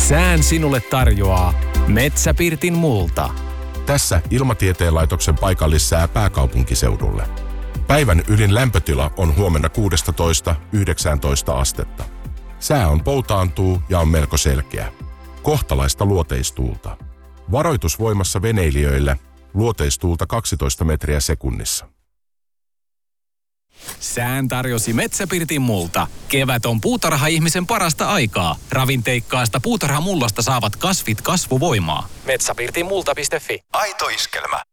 Sään sinulle tarjoaa Metsäpirtin multa. Tässä Ilmatieteen laitoksen paikallissää pääkaupunkiseudulle. Päivän ylin lämpötila on huomenna 16–19 astetta. Sää on poutaantuu ja on melko selkeä. Kohtalaista luoteistuulta. Varoitus voimassa veneilijöille. Luoteistuulta 12 metriä sekunnissa. Sään tarjosi Metsäpirtin multa. Kevät on puutarha-ihmisen parasta aikaa. Ravinteikkaasta puutarhamullosta saavat kasvit kasvuvoimaa. Metsäpirtinmulta.fi. Aito iskelmä.